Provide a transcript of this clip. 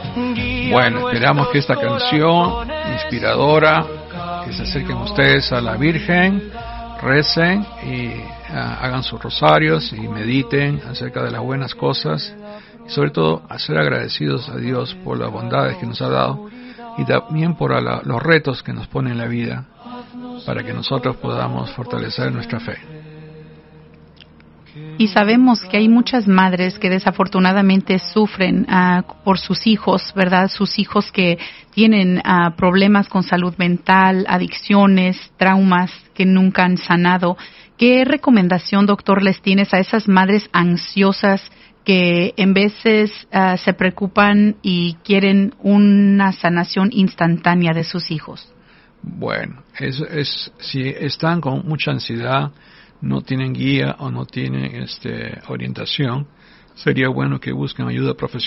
Bueno, esperamos que esta canción inspiradora, que se acerquen ustedes a la Virgen, recen y hagan sus rosarios y mediten acerca de las buenas cosas y sobre todo a ser agradecidos a Dios por las bondades que nos ha dado y también por los retos que nos pone en la vida para que nosotros podamos fortalecer nuestra fe. Y sabemos que hay muchas madres que desafortunadamente sufren por sus hijos, ¿verdad? Sus hijos que tienen problemas con salud mental, adicciones, traumas que nunca han sanado. ¿Qué recomendación, doctor, les tienes a esas madres ansiosas que en veces se preocupan y quieren una sanación instantánea de sus hijos? Bueno, si están con mucha ansiedad, no tienen guía o no tienen orientación, sería bueno que busquen ayuda profesional.